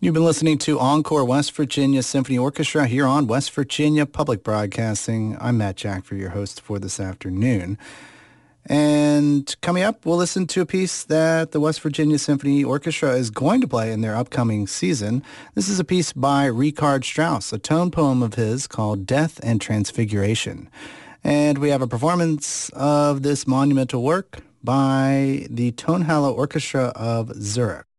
You've been listening to Encore West Virginia Symphony Orchestra here on West Virginia Public Broadcasting. I'm Matt Jackford, your host for this afternoon. And coming up, we'll listen to a piece that the West Virginia Symphony Orchestra is going to play in their upcoming season. This is a piece by Richard Strauss, a tone poem of his called Death and Transfiguration. And we have a performance of this monumental work by the Tonhalle Orchestra of Zurich.